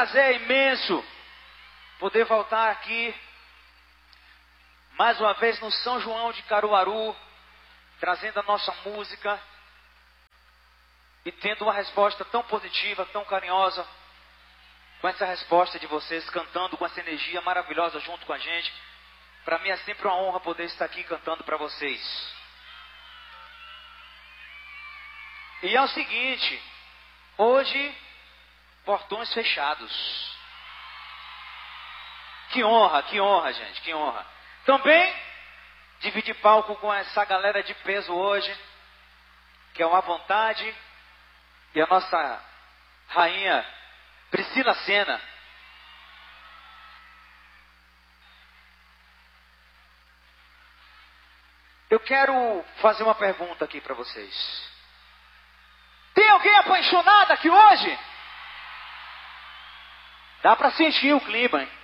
prazer imenso poder voltar aqui mais uma vez no São João de Caruaru, trazendo a nossa música e tendo uma resposta tão positiva, tão carinhosa, com essa resposta de vocês, cantando com essa energia maravilhosa junto com a gente. Para mim é sempre uma honra poder estar aqui cantando para vocês. E é o seguinte, hoje, portões fechados. Que honra, gente, que honra. Também, dividir palco com essa galera de peso hoje, que é uma vontade, e a nossa rainha Priscila Senna. Eu quero fazer uma pergunta aqui para vocês. Tem alguém apaixonado aqui hoje? Dá para sentir o clima, hein?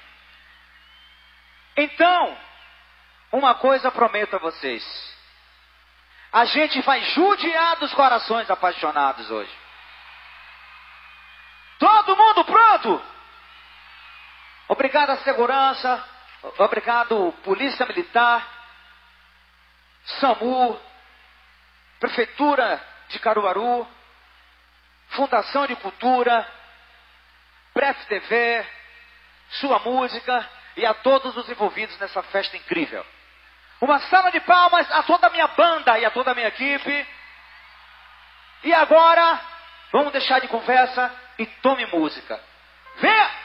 Então, uma coisa prometo a vocês. A gente vai judiar dos corações apaixonados hoje. Todo mundo pronto? Obrigado à segurança, obrigado Polícia Militar, SAMU, Prefeitura de Caruaru, Fundação de Cultura, Pref TV, Sua Música e a todos os envolvidos nessa festa incrível. Uma salva de palmas a toda a minha banda e a toda a minha equipe. E agora, vamos deixar de conversa e tome música. Venha!